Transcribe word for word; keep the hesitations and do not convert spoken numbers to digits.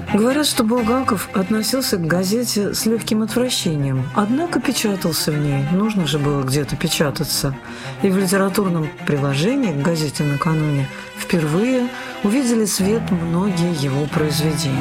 Говорят, что Булгаков относился к газете с легким отвращением, однако печатался в ней, нужно же было где-то печататься. И в литературном приложении к газете «Накануне» впервые увидели свет многие его произведения.